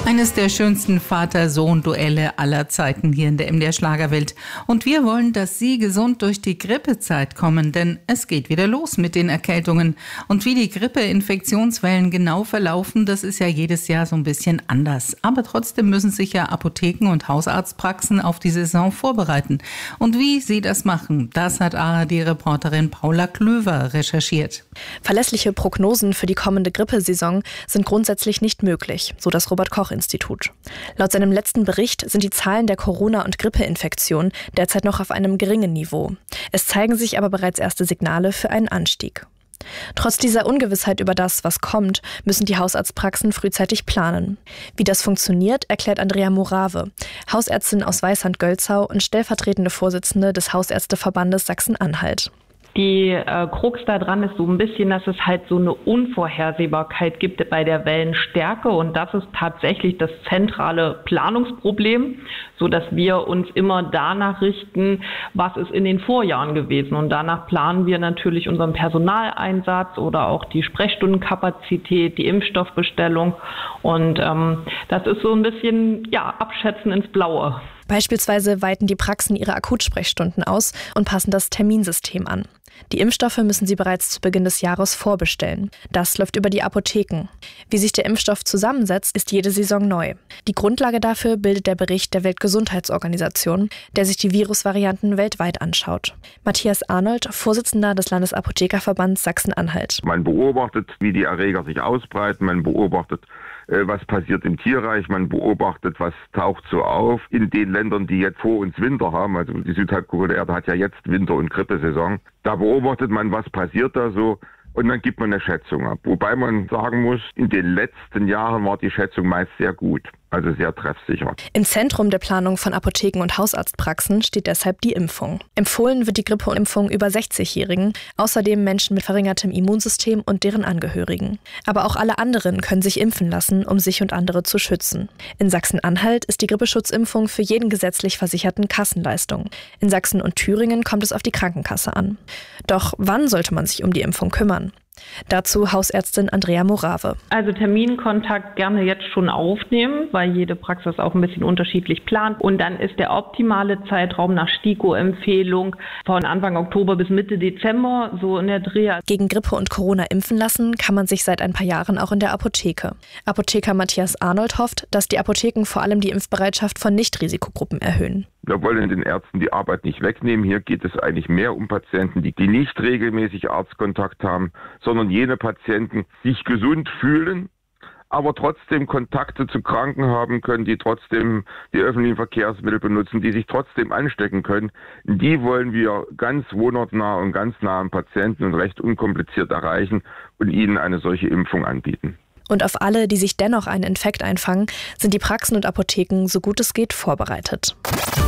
Eines der schönsten Vater-Sohn-Duelle aller Zeiten hier in der MDR Schlagerwelt. Und wir wollen, dass Sie gesund durch die Grippezeit kommen, denn es geht wieder los mit den Erkältungen. Und wie die Grippeinfektionswellen genau verlaufen, das ist ja jedes Jahr so ein bisschen anders. Aber trotzdem müssen sich ja Apotheken und Hausarztpraxen auf die Saison vorbereiten. Und wie sie das machen, das hat ARD-Reporterin Paula Klöver recherchiert. Verlässliche Prognosen für die kommende Grippesaison sind grundsätzlich nicht möglich, so das Robert-Koch-Institut. Laut seinem letzten Bericht sind die Zahlen der Corona- und Grippeinfektionen derzeit noch auf einem geringen Niveau. Es zeigen sich aber bereits erste Signale für einen Anstieg. Trotz dieser Ungewissheit über das, was kommt, müssen die Hausarztpraxen frühzeitig planen. Wie das funktioniert, erklärt Andrea Morave, Hausärztin aus Weishand-Gölzau und stellvertretende Vorsitzende des Hausärzteverbandes Sachsen-Anhalt. Die Krux daran ist so ein bisschen, dass es halt so eine Unvorhersehbarkeit gibt bei der Wellenstärke und das ist tatsächlich das zentrale Planungsproblem, so dass wir uns immer danach richten, was ist in den Vorjahren gewesen und danach planen wir natürlich unseren Personaleinsatz oder auch die Sprechstundenkapazität, die Impfstoffbestellung und das ist so ein bisschen Abschätzen ins Blaue. Beispielsweise weiten die Praxen ihre Akutsprechstunden aus und passen das Terminsystem an. Die Impfstoffe müssen sie bereits zu Beginn des Jahres vorbestellen. Das läuft über die Apotheken. Wie sich der Impfstoff zusammensetzt, ist jede Saison neu. Die Grundlage dafür bildet der Bericht der Weltgesundheitsorganisation, der sich die Virusvarianten weltweit anschaut. Matthias Arnold, Vorsitzender des Landesapothekerverbands Sachsen-Anhalt. Man beobachtet, wie die Erreger sich ausbreiten, man beobachtet, was passiert im Tierreich, man beobachtet, was taucht so auf. In den Ländern, die jetzt vor uns Winter haben, also die Südhalbkugel hat ja jetzt Winter- und Grippesaison, da beobachtet man, was passiert da so und dann gibt man eine Schätzung ab. Wobei man sagen muss, in den letzten Jahren war die Schätzung meist sehr gut, also sehr treffsicher. Im Zentrum der Planung von Apotheken und Hausarztpraxen steht deshalb die Impfung. Empfohlen wird die Grippeimpfung über 60-Jährigen, außerdem Menschen mit verringertem Immunsystem und deren Angehörigen. Aber auch alle anderen können sich impfen lassen, um sich und andere zu schützen. In Sachsen-Anhalt ist die Grippeschutzimpfung für jeden gesetzlich Versicherten Kassenleistung. In Sachsen und Thüringen kommt es auf die Krankenkasse an. Doch wann sollte man sich um die Impfung kümmern? Dazu Hausärztin Andrea Morave. Also Terminkontakt gerne jetzt schon aufnehmen, weil jede Praxis auch ein bisschen unterschiedlich plant. Und dann ist der optimale Zeitraum nach STIKO-Empfehlung von Anfang Oktober bis Mitte Dezember, so in der Dreh. Gegen Grippe und Corona impfen lassen kann man sich seit ein paar Jahren auch in der Apotheke. Apotheker Matthias Arnold hofft, dass die Apotheken vor allem die Impfbereitschaft von Nicht-Risikogruppen erhöhen. Wir wollen den Ärzten die Arbeit nicht wegnehmen. Hier geht es eigentlich mehr um Patienten, die nicht regelmäßig Arztkontakt haben, sondern jene Patienten, die sich gesund fühlen, aber trotzdem Kontakte zu Kranken haben können, die trotzdem die öffentlichen Verkehrsmittel benutzen, die sich trotzdem anstecken können. Die wollen wir ganz wohnortnah und ganz nah am Patienten und recht unkompliziert erreichen und ihnen eine solche Impfung anbieten. Und auf alle, die sich dennoch einen Infekt einfangen, sind die Praxen und Apotheken so gut es geht vorbereitet.